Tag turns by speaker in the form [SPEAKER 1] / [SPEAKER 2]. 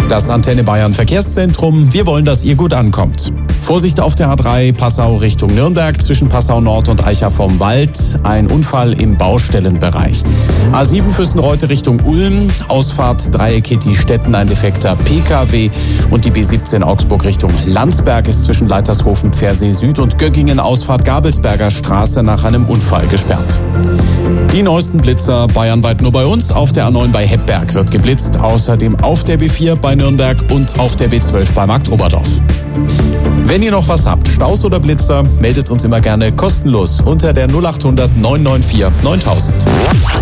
[SPEAKER 1] Das Antenne Bayern Verkehrszentrum. Wir wollen, dass ihr gut ankommt. Vorsicht auf der A3 Passau Richtung Nürnberg zwischen Passau Nord und Eicher vom Wald. Ein Unfall im Baustellenbereich. A7 Fürstenreute Richtung Ulm. Ausfahrt Dreieck Stetten, ein defekter PKW. Und die B17 Augsburg Richtung Landsberg ist zwischen Leitershofen, Pfersee Süd und Göggingen Ausfahrt Gabelsberger Straße nach einem Unfall gesperrt. Die neuesten Blitzer bayernweit nur bei uns. Auf der A9 bei Heppberg wird geblitzt. Außerdem auf der B4 bei Nürnberg und auf der B12 bei Marktoberdorf. Wenn ihr noch was habt, Staus oder Blitzer, meldet uns immer gerne kostenlos unter der 0800 994 9000.